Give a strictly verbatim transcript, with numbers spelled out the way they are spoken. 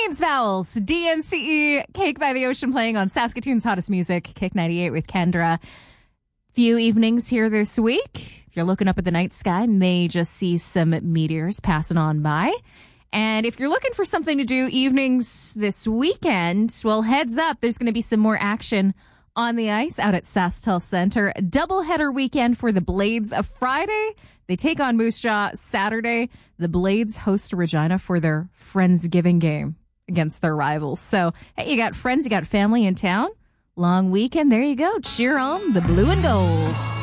Plains Vowels, D N C E, Cake by the Ocean playing on Saskatoon's hottest music, Kick ninety-eight with Kendra. Few evenings here this week. If you're looking up at the night sky, may just see some meteors passing on by. And if you're looking for something to do evenings this weekend, well, heads up, there's going to be some more action on the ice out at SaskTel Center. Doubleheader weekend for the Blades of Friday. They take on Moose Jaw Saturday. The Blades host Regina for their Friendsgiving game against their rivals. So, hey, you got friends, you got family in town. Long weekend. There you go. Cheer on the blue and gold.